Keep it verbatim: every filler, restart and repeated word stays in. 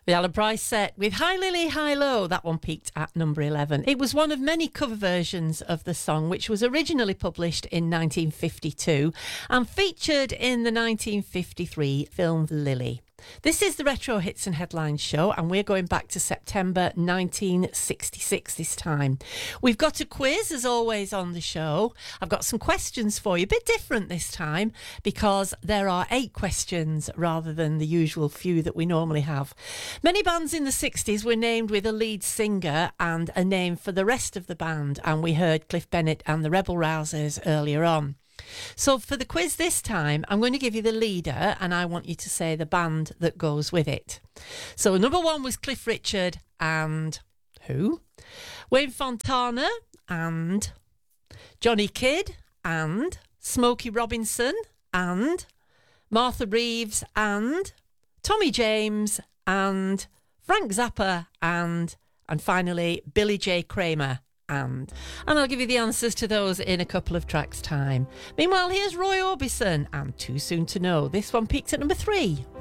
The Alan Price set with Hi Lily, Hi Low. That one peaked at number eleven. It was one of many cover versions of the song, which was originally published in nineteen fifty-two and featured in the nineteen fifty-three film Lily. This is the Retro Hits and Headlines show, and we're going back to September nineteen sixty-six this time. We've got a quiz, as always, on the show. I've got some questions for you, a bit different this time, because there are eight questions rather than the usual few that we normally have. Many bands in the sixties were named with a lead singer and a name for the rest of the band, and we heard Cliff Bennett and the Rebel Rousers earlier on. So for the quiz this time, I'm going to give you the leader and I want you to say the band that goes with it. So number one was Cliff Richard and who? Wayne Fontana and Johnny Kidd and Smokey Robinson and Martha Reeves and Tommy James and Frank Zappa and and finally Billy J. Kramer. And and I'll give you the answers to those in a couple of tracks' time. Meanwhile, here's Roy Orbison and Too Soon to Know. This one peaked at number three.